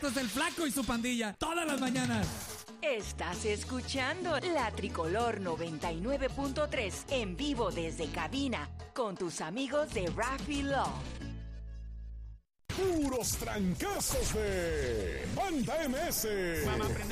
es el Flaco y su pandilla, todas las mañanas. Estás escuchando La Tricolor 99.3 en vivo desde cabina con tus amigos de Raffy Love. Puros trancazos de Banda MS.